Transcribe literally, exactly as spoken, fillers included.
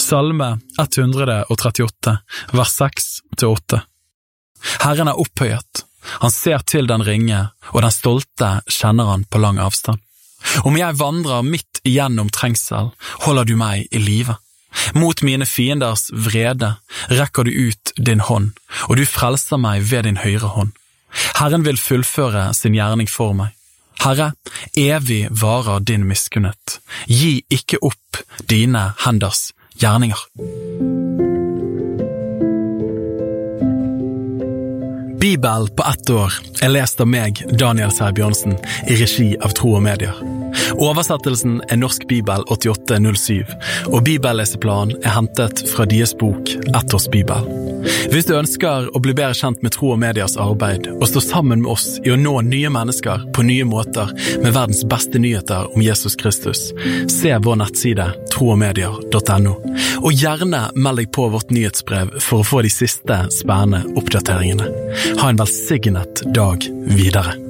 Salme ett hundre og trettiåtte, vers seks til åtte. Herren er opphøyet, han ser til den ringe, og den stolte kjenner han på lang avstand. Om jeg vandrer midt igjennom trengsel, holder du meg i live. Mot mine fienders vrede rekker du ut din hånd, og du frelser meg ved din høyre hånd. Herren vil fullføre sin gjerning for meg. Herre, evig varer din miskunnhet. Gi ikke opp dine henders gjerninger. Bibel på ett år er lest av meg, Daniel Sæbjørnsen, i regi av Tro og Medier. Oversettelsen er Norsk Bibel åttiåtte null syv, og bibelleseplanen er hentet fra deres bok Ett års Bibel. Hvis du ønsker å bli bedre kjent med Tro og Mediers arbeid, og stå sammen med oss i å nå nye mennesker på nye måter med verdens beste nyheter om Jesus Kristus, se vår nettside tro og medier punktum no. Og gjerne meld deg på vårt nyhetsbrev for å få de siste spennende oppdateringene. Ha en velsignet dag videre.